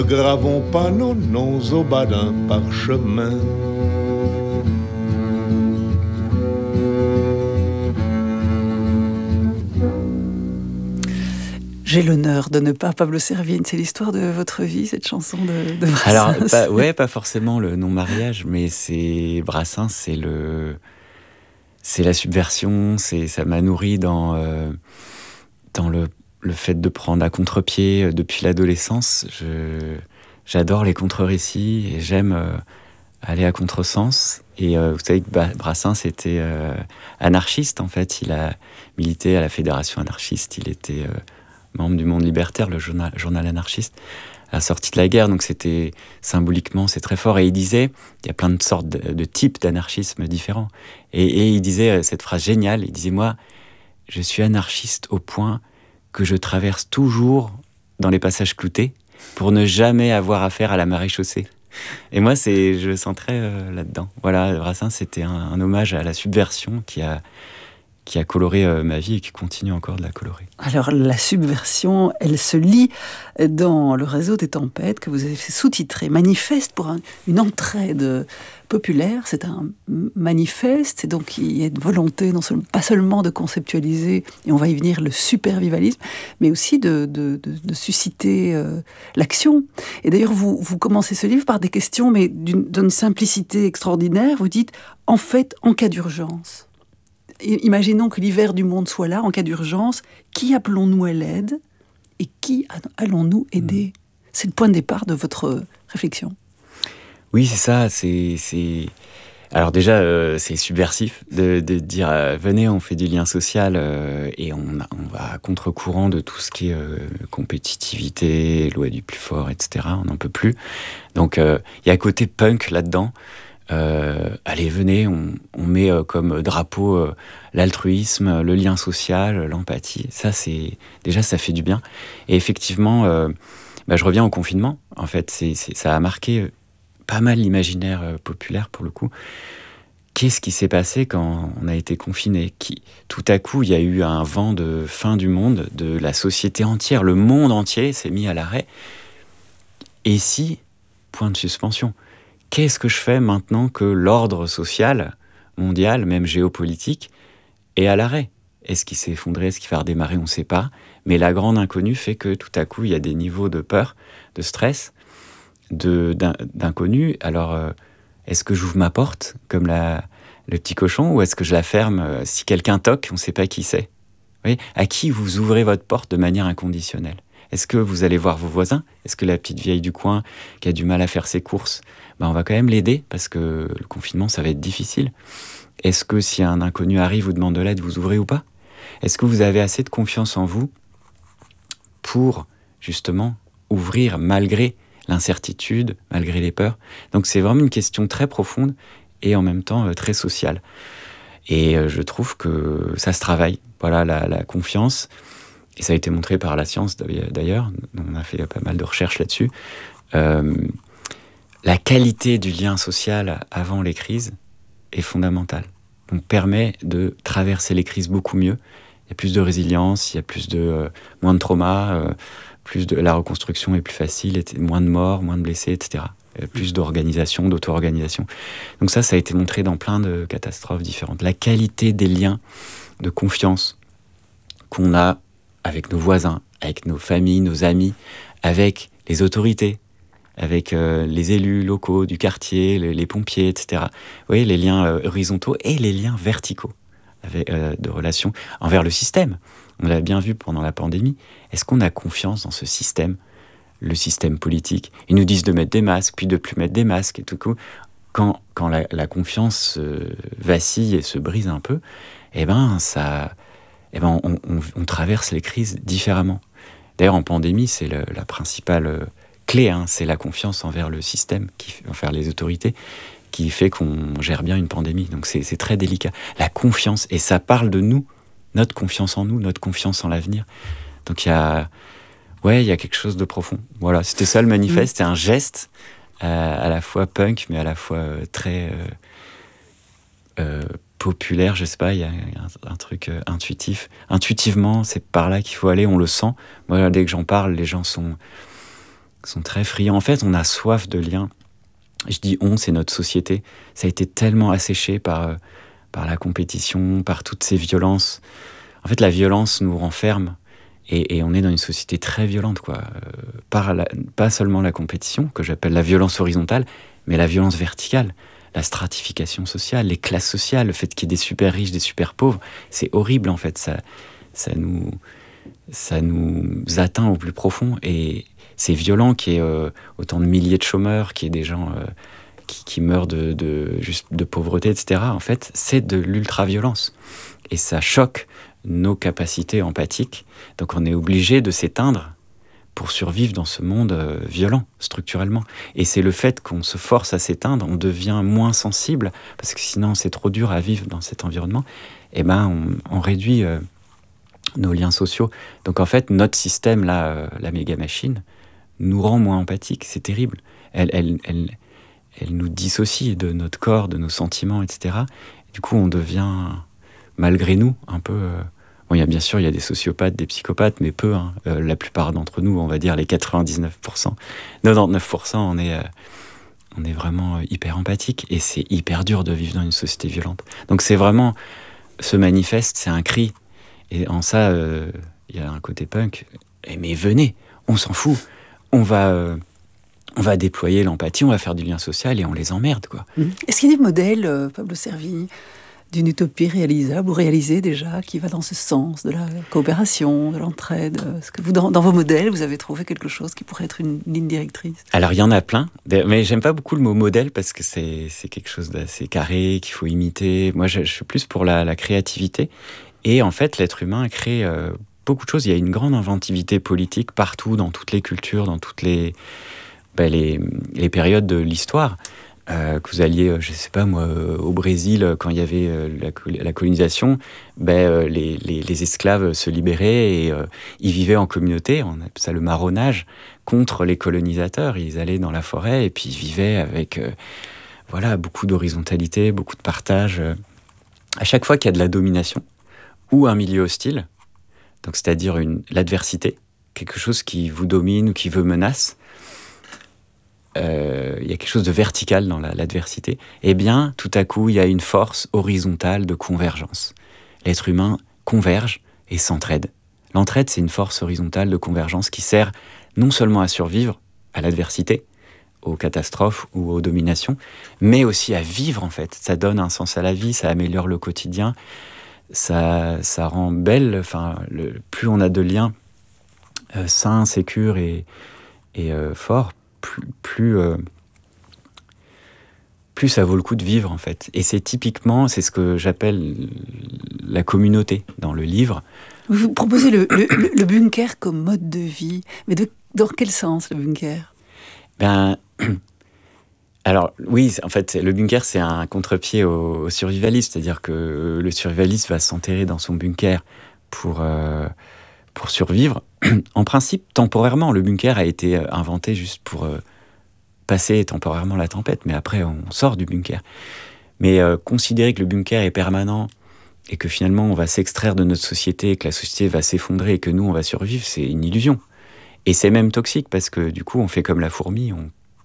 Ne gravons pas nos noms au bas d'un parchemin. J'ai l'honneur de ne pas Pablo Servigne. C'est l'histoire de votre vie, cette chanson de Brassens. Alors, pas forcément le non-mariage, mais Brassens, c'est la subversion, ça m'a nourri dans le fait de prendre à contre-pied depuis l'adolescence. J'adore les contre-récits et j'aime aller à contresens. Et vous savez que Brassens était anarchiste, en fait. Il a milité à la Fédération anarchiste. Il était membre du Monde libertaire, le journal anarchiste, à la sortie de la guerre. Donc c'était symboliquement, c'est très fort. Et il disait, il y a plein de sortes de types d'anarchisme différents. Et il disait cette phrase géniale, il disait, moi, je suis anarchiste au point que je traverse toujours dans les passages cloutés pour ne jamais avoir affaire à la maréchaussée. Et moi, je le sens très là-dedans. Voilà, Brassens, c'était un hommage à la subversion qui a coloré ma vie et qui continue encore de la colorer. Alors, la subversion, elle se lit dans le réseau des tempêtes que vous avez fait sous-titrer Manifeste pour une entraide populaire. C'est un manifeste, et donc il y a une volonté pas seulement de conceptualiser, et on va y venir, le supervivalisme, mais aussi de susciter l'action. Et d'ailleurs, vous commencez ce livre par des questions, mais d'une simplicité extraordinaire. Vous dites, en fait, en cas d'urgence, imaginons que l'hiver du monde soit là, en cas d'urgence, qui appelons-nous à l'aide et qui allons-nous aider ? C'est le point de départ de votre réflexion. Oui, c'est ça. Alors déjà, c'est subversif de dire venez, on fait du lien social et on va à contre-courant de tout ce qui est compétitivité, loi du plus fort, etc. On n'en peut plus. Donc il y a un côté punk là-dedans. Allez, venez, on met comme drapeau l'altruisme, le lien social, l'empathie. Ça, ça fait du bien. Et effectivement, je reviens au confinement. En fait, ça a marqué pas mal l'imaginaire populaire, pour le coup. Qu'est-ce qui s'est passé quand on a été confiné ? Tout à coup, il y a eu un vent de fin du monde, de la société entière. Le monde entier s'est mis à l'arrêt. Et si, point de suspension, qu'est-ce que je fais maintenant que l'ordre social, mondial, même géopolitique, est à l'arrêt ? Est-ce qu'il s'est effondré ? Est-ce qu'il va redémarrer ? On ne sait pas. Mais la grande inconnue fait que tout à coup, il y a des niveaux de peur, de stress, d'inconnu. Alors, est-ce que j'ouvre ma porte, comme le petit cochon, ou est-ce que je la ferme ? Si quelqu'un toque, on ne sait pas qui c'est. Vous voyez ? À qui vous ouvrez votre porte de manière inconditionnelle ? Est-ce que vous allez voir vos voisins ? Est-ce que la petite vieille du coin qui a du mal à faire ses courses, on va quand même l'aider parce que le confinement, ça va être difficile. Est-ce que si un inconnu arrive, vous demande de l'aide, vous ouvrez ou pas ? Est-ce que vous avez assez de confiance en vous pour, justement, ouvrir malgré l'incertitude, malgré les peurs ? Donc c'est vraiment une question très profonde et en même temps très sociale. Et je trouve que ça se travaille. Voilà, la confiance, et ça a été montré par la science d'ailleurs, on a fait pas mal de recherches là-dessus. La qualité du lien social avant les crises est fondamentale. Donc permet de traverser les crises beaucoup mieux. Il y a plus de résilience, il y a moins de trauma, la reconstruction est plus facile, moins de morts, moins de blessés, etc. Plus d'organisation, d'auto-organisation. Donc ça a été montré dans plein de catastrophes différentes. La qualité des liens de confiance qu'on a avec nos voisins, avec nos familles, nos amis, avec les autorités, avec les élus locaux du quartier, les pompiers, etc. Vous voyez, les liens horizontaux et les liens verticaux de relations envers le système. On l'a bien vu pendant la pandémie. Est-ce qu'on a confiance dans ce système, le système politique ? Ils nous disent de mettre des masques, puis de plus mettre des masques. Et tout coup, quand la confiance vacille et se brise un peu, on traverse les crises différemment. D'ailleurs, en pandémie, c'est la principale clé, c'est la confiance envers le système, envers les autorités, qui fait qu'on gère bien une pandémie. Donc c'est très délicat. La confiance, et ça parle de nous, notre confiance en nous, notre confiance en l'avenir. Donc il y a quelque chose de profond. Voilà, c'était ça le manifeste, c'était un geste à la fois punk, mais à la fois très populaire, je sais pas, il y a un truc intuitif. Intuitivement, c'est par là qu'il faut aller, on le sent. Moi, dès que j'en parle, les gens sont sont très friands. En fait, on a soif de liens. Je dis on, c'est notre société. Ça a été tellement asséché par la compétition, par toutes ces violences. En fait, la violence nous renferme et on est dans une société très violente, quoi. Pas seulement la compétition, que j'appelle la violence horizontale, mais la violence verticale, la stratification sociale, les classes sociales, le fait qu'il y ait des super riches, des super pauvres. C'est horrible, en fait. Ça nous atteint au plus profond et c'est violent qu'il y ait autant de milliers de chômeurs, qu'il y ait des gens qui meurent juste de pauvreté, etc. En fait, c'est de l'ultra-violence. Et ça choque nos capacités empathiques. Donc on est obligé de s'éteindre pour survivre dans ce monde violent, structurellement. Et c'est le fait qu'on se force à s'éteindre, on devient moins sensible, parce que sinon c'est trop dur à vivre dans cet environnement, et on réduit nos liens sociaux. Donc en fait, notre système, là, la méga machine, nous rend moins empathiques. C'est terrible. Elle nous dissocie de notre corps, de nos sentiments, etc. Du coup, on devient, malgré nous, un peu... Bon, bien sûr, il y a des sociopathes, des psychopathes, mais peu. La plupart d'entre nous, on va dire les 99%, 99%, on est vraiment hyper empathique. Et c'est hyper dur de vivre dans une société violente. Donc c'est vraiment... Ce manifeste, c'est un cri. Et en ça, il y a un côté punk. Mais venez, on s'en fout. On va déployer l'empathie, on va faire du lien social et on les emmerde, quoi. Est-ce qu'il y a des modèles, Pablo Servigne, d'une utopie réalisable ou réalisée déjà, qui va dans ce sens, de la coopération, de l'entraide? Est-ce que vous, dans vos modèles, vous avez trouvé quelque chose qui pourrait être une ligne directrice? Alors, il y en a plein, mais j'aime pas beaucoup le mot modèle parce que c'est quelque chose d'assez carré, qu'il faut imiter. Moi, je suis plus pour la créativité. Et en fait, l'être humain crée beaucoup de choses. Il y a une grande inventivité politique partout, dans toutes les cultures, dans toutes les périodes de l'histoire. Que vous alliez, je sais pas moi, au Brésil, quand il y avait la colonisation, les esclaves se libéraient et ils vivaient en communauté, on appelle ça le marronnage, contre les colonisateurs. Ils allaient dans la forêt et puis ils vivaient avec beaucoup d'horizontalité, beaucoup de partage. À chaque fois qu'il y a de la domination ou un milieu hostile, donc c'est-à-dire l'adversité, quelque chose qui vous domine ou qui vous menace, il y a quelque chose de vertical dans l'adversité, eh bien, tout à coup, il y a une force horizontale de convergence. L'être humain converge et s'entraide. L'entraide, c'est une force horizontale de convergence qui sert non seulement à survivre à l'adversité, aux catastrophes ou aux dominations, mais aussi à vivre, en fait. Ça donne un sens à la vie, ça améliore le quotidien, ça rend belle, plus on a de liens sains, sécures et forts, plus ça vaut le coup de vivre, en fait. Et c'est ce que j'appelle la communauté dans le livre. Vous proposez le bunker comme mode de vie, mais dans quel sens le bunker? Alors oui, en fait, le bunker, c'est un contre-pied au survivaliste, c'est-à-dire que le survivaliste va s'enterrer dans son bunker pour survivre. En principe, temporairement, le bunker a été inventé juste pour passer temporairement la tempête, mais après, on sort du bunker. Mais considérer que le bunker est permanent et que finalement, on va s'extraire de notre société, que la société va s'effondrer et que nous, on va survivre, c'est une illusion. Et c'est même toxique parce que du coup, on fait comme la fourmi,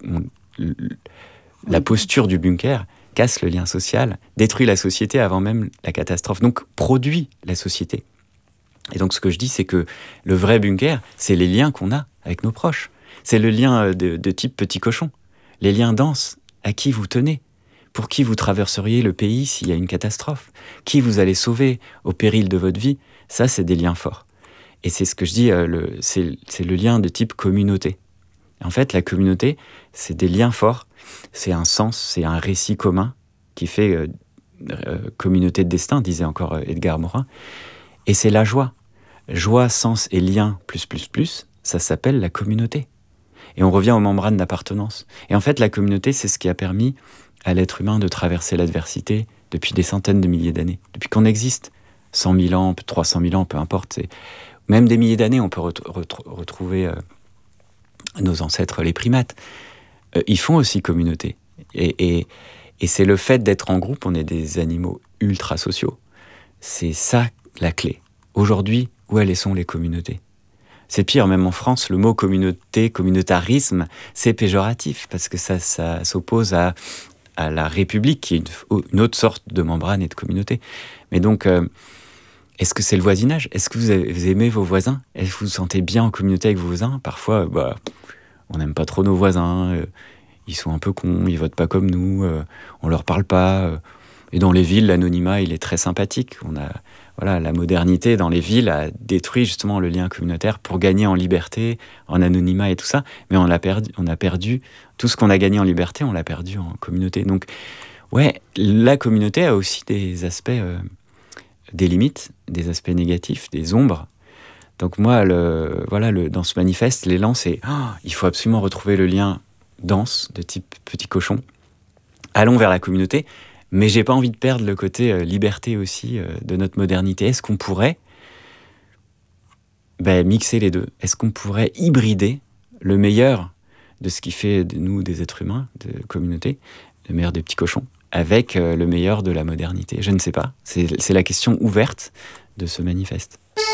la posture du bunker casse le lien social, détruit la société avant même la catastrophe, donc produit la société. Et donc ce que je dis, c'est que le vrai bunker, c'est les liens qu'on a avec nos proches. C'est le lien de type petit cochon. Les liens denses, à qui vous tenez, pour qui vous traverseriez le pays s'il y a une catastrophe, qui vous allez sauver au péril de votre vie, ça c'est des liens forts. Et c'est ce que je dis, c'est le lien de type communauté. En fait, la communauté, c'est des liens forts, c'est un sens, c'est un récit commun qui fait communauté de destin, disait encore Edgar Morin. Et c'est la joie. Joie, sens et lien, plus, ça s'appelle la communauté. Et on revient aux membranes d'appartenance. Et en fait, la communauté, c'est ce qui a permis à l'être humain de traverser l'adversité depuis des centaines de milliers d'années. Depuis qu'on existe, 100 000 ans, 300 000 ans, peu importe. Même des milliers d'années, on peut retrouver nos ancêtres, les primates. Ils font aussi communauté. Et c'est le fait d'être en groupe, on est des animaux ultra sociaux. C'est ça la clé. Aujourd'hui, où sont les communautés ? C'est pire, même en France, le mot communauté, communautarisme, c'est péjoratif, parce que ça s'oppose à la République, qui est une autre sorte de membrane et de communauté. Mais donc, est-ce que c'est le voisinage ? Est-ce que vous aimez vos voisins ? Est-ce que vous vous sentez bien en communauté avec vos voisins ? Parfois, on n'aime pas trop nos voisins, ils sont un peu cons, ils votent pas comme nous, on leur parle pas. Et dans les villes, l'anonymat, il est très sympathique. La modernité dans les villes a détruit justement le lien communautaire pour gagner en liberté, en anonymat et tout ça. Mais on a perdu tout ce qu'on a gagné en liberté, on l'a perdu en communauté. Donc, ouais, la communauté a aussi des aspects, des limites, des aspects négatifs, des ombres. Donc moi, dans ce manifeste, l'élan, c'est il faut absolument retrouver le lien dense, de type petit cochon. Allons vers la communauté. Mais j'ai pas envie de perdre le côté liberté aussi de notre modernité. Est-ce qu'on pourrait mixer les deux ? Est-ce qu'on pourrait hybrider le meilleur de ce qui fait de nous des êtres humains, de communauté, le meilleur des petits cochons, avec le meilleur de la modernité ? Je ne sais pas. C'est la question ouverte de ce manifeste.